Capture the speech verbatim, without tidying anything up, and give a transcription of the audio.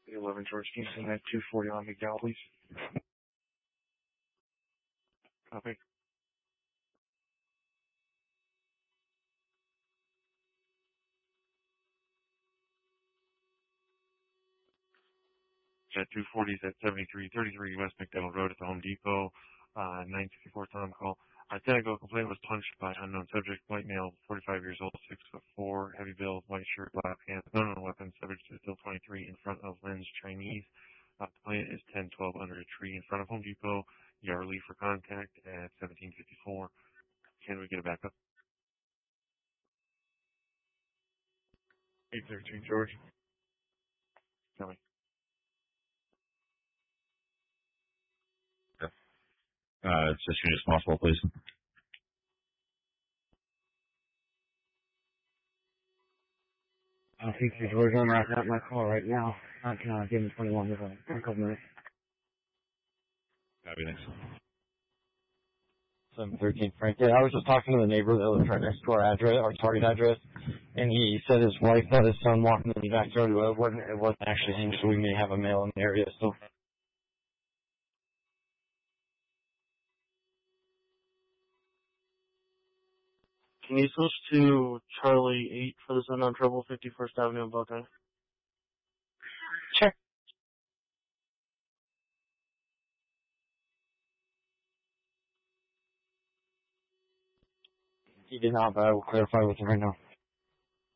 eleven George Kingston at two forty on McDowell, please. Copy. At two forty is at seventy-three thirty-three West McDowell Road at the Home Depot, uh, nine sixty-four Tom call. Identical complaint was punched by unknown subject, white male, forty-five years old, six foot four, heavy build, white shirt, black pants, no known weapon, subject to still twenty-three in front of Lynn's Chinese. Uh, the complaint is ten twelve under a tree in front of Home Depot, Yarley for contact at seventeen fifty-four. Can we get a backup? eight thirteen George. Tell me. Uh, it's as soon as possible, please. I think George, I'm wrapping up my call right now. I can uh, give him twenty-one in a couple minutes. Copy, thanks. seven thirteen Frank. Yeah, I was just talking to the neighbor that lives right next to our address, our target address, and he said his wife let his son walk in the backyard. Well, it wasn't, it wasn't actually him, so we may have a male in the area still. Can you switch to Charlie eight for the unknown trouble, fifty-first Avenue in Buckeye? Sure. He did not, but I will clarify with him right now.